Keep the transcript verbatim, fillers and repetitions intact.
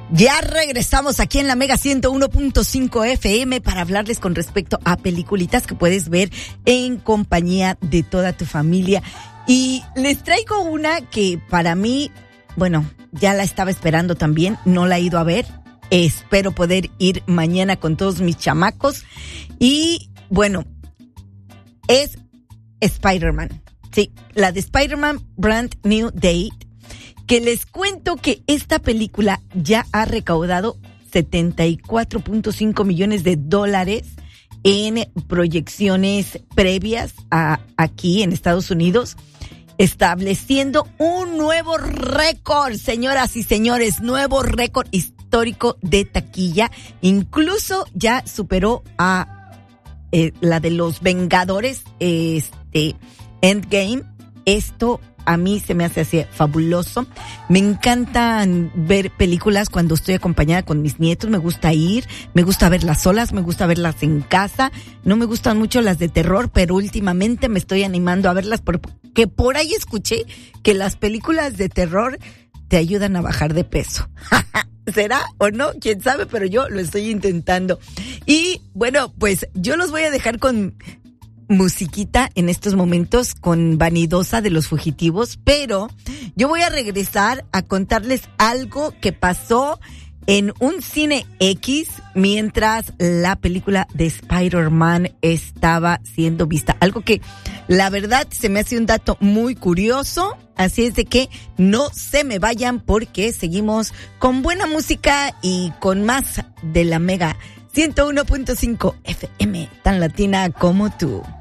Ya regresamos aquí en la Mega ciento uno punto cinco F M para hablarles con respecto a peliculitas que puedes ver en compañía de toda tu familia. Y les traigo una que para mí, bueno, ya la estaba esperando también, no la he ido a ver. Espero poder ir mañana con todos mis chamacos. Y bueno, es Spider-Man. Sí, la de Spider-Man Brand New Day. Que les cuento que esta película ya ha recaudado setenta y cuatro punto cinco millones de dólares en proyecciones previas a aquí en Estados Unidos, estableciendo un nuevo récord, señoras y señores, nuevo récord histórico de taquilla. Incluso ya superó a eh, la de los Vengadores, este Endgame. Esto a mí se me hace así fabuloso. Me encantan ver películas cuando estoy acompañada con mis nietos. Me gusta ir, me gusta verlas solas, me gusta verlas en casa. No me gustan mucho las de terror, pero últimamente me estoy animando a verlas porque por ahí escuché que las películas de terror te ayudan a bajar de peso. ¿Será o no? ¿Quién sabe? Pero yo lo estoy intentando. Y bueno, pues yo los voy a dejar con musiquita en estos momentos con Vanidosa de Los Fugitivos, pero yo voy a regresar a contarles algo que pasó en un cine X mientras la película de Spider-Man estaba siendo vista. Algo que la verdad se me hace un dato muy curioso, así es de que no se me vayan porque seguimos con buena música y con más de la Mega ciento uno punto cinco F M, tan latina como tú.